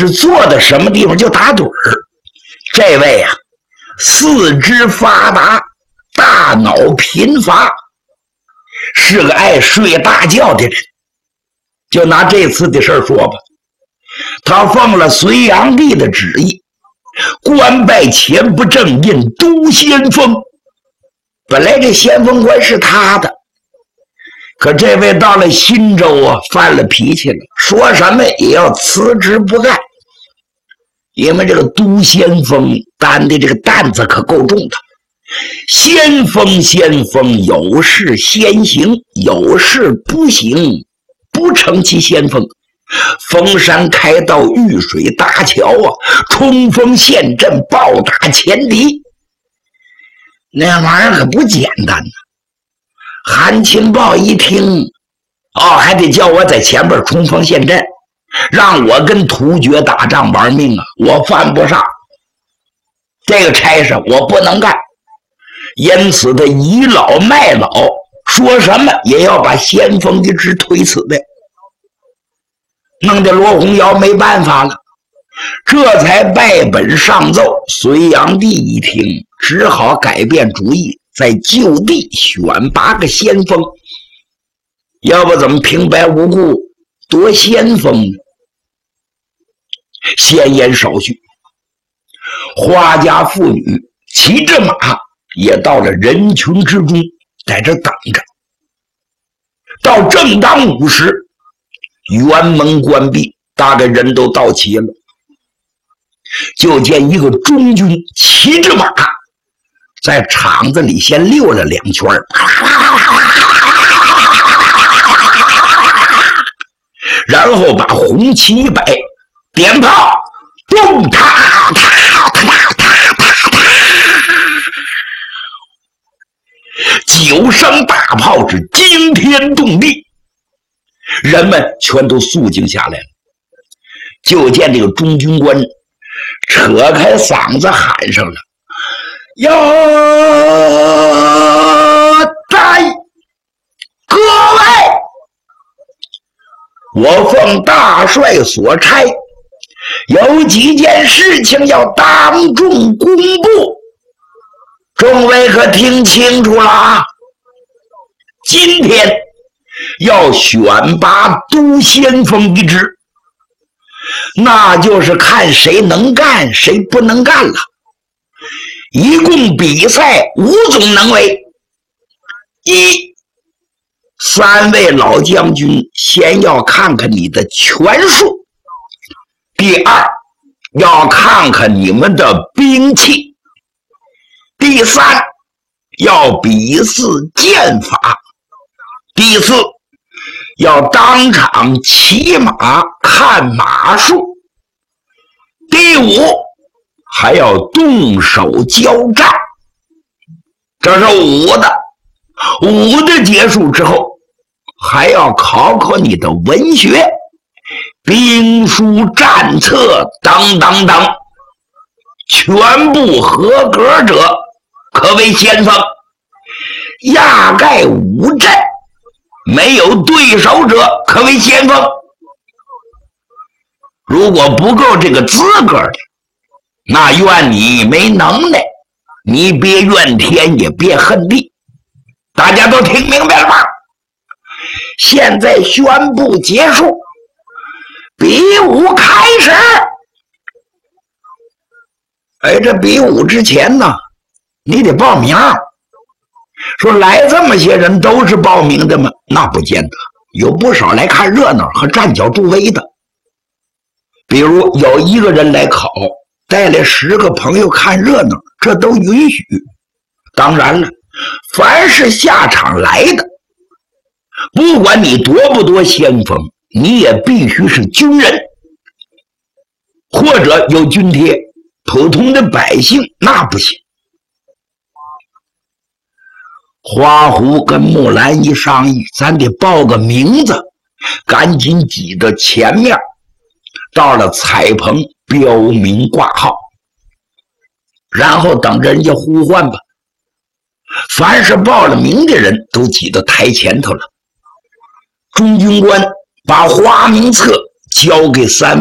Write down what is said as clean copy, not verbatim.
是坐在什么地方就打盹儿。这位啊，四肢发达，大脑贫乏，是个爱睡大觉的人。就拿这次的事说吧，他奉了隋炀帝的旨意，官拜前不正印都先锋。本来这先锋官是他的，可这位到了新州啊，犯了脾气了，说什么也要辞职不干。因为这个都先锋担的这个担子可够重的，先锋有事先行，有事不行，不成其先锋。封山开道，遇水搭桥啊，冲锋陷阵，暴打前敌，那玩意儿可不简单呢。韩擒豹一听，还得叫我在前边冲锋陷阵，让我跟突厥打仗玩命啊，我犯不上，这个差事我不能干。因此他倚老卖老，说什么也要把先锋一职推辞的，弄得罗洪尧没办法了，这才拜本上奏。隋炀帝一听，只好改变主意，在就地选拔个先锋，要不怎么平白无故夺先锋呢？先言少叙，花家妇女骑着马也到了人群之中，在这等着。到正当午时，辕门关闭，大概人都到齐了，就见一个中军骑着马在场子里先溜了2圈，然后把红旗一摆，点炮，咚踏踏踏踏踏踏，9声大炮是惊天动地，人们全都肃静下来了。就见这个中军官扯开嗓子喊上了：“要在各位，我奉大帅所差，有几件事情要当众公布，众位可听清楚了啊！今天要选拔都先锋一职，那就是看谁能干谁不能干了。一共比赛5种能为：一，3位老将军先要看看你的拳术；第二，要看看你们的兵器；第三，要比试剑法；第四，要当场骑马看马术；第五，还要动手交战。这是5的，5的结束之后，还要考考你的文学、兵书、战策等等等，全部合格者可为先锋，压盖5阵，没有对手者可为先锋。如果不够这个资格的，那怨你没能耐，你别怨天也别恨地。大家都听明白了吗？现在宣布结束，比武开始。这比武之前呢，你得报名。说来这么些人都是报名的吗？那不见得，有不少来看热闹和站脚助威的。比如有一个人来考，带来10个朋友看热闹，这都允许。当然了，凡是下场来的，不管你夺不夺先锋，你也必须是军人，或者有军帖。普通的百姓那不行。花狐跟木兰一商议，咱得报个名字，赶紧挤到前面，到了彩棚标明挂号，然后等着人家呼唤吧。凡是报了名的人都挤到台前头了。中军官把花名册交给3